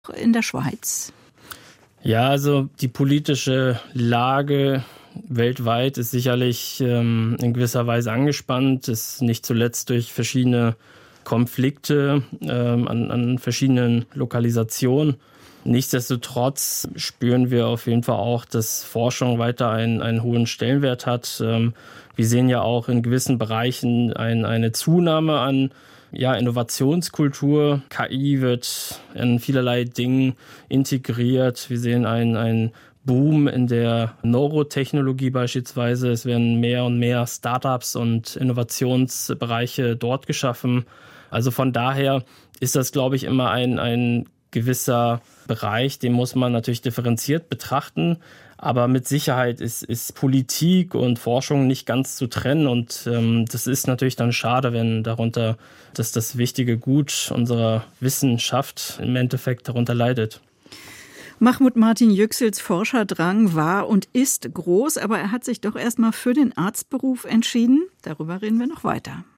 in der Schweiz? Ja, also die politische Lage weltweit ist sicherlich in gewisser Weise angespannt, ist nicht zuletzt durch verschiedene Konflikte an verschiedenen Lokalisationen. Nichtsdestotrotz spüren wir auf jeden Fall auch, dass Forschung weiter einen hohen Stellenwert hat. Wir sehen ja auch in gewissen Bereichen eine Zunahme an Innovationskultur. KI wird in vielerlei Dingen integriert. Wir sehen einen Boom in der Neurotechnologie beispielsweise. Es werden mehr und mehr Startups und Innovationsbereiche dort geschaffen. Also von daher ist das, glaube ich, immer ein gewisser Bereich, den muss man natürlich differenziert betrachten. Aber mit Sicherheit ist Politik und Forschung nicht ganz zu trennen. Und das ist natürlich dann schade, wenn darunter, dass das wichtige Gut unserer Wissenschaft im Endeffekt darunter leidet. Mahmoud Martin Yüksels Forscherdrang war und ist groß, aber er hat sich doch erstmal für den Arztberuf entschieden. Darüber reden wir noch weiter.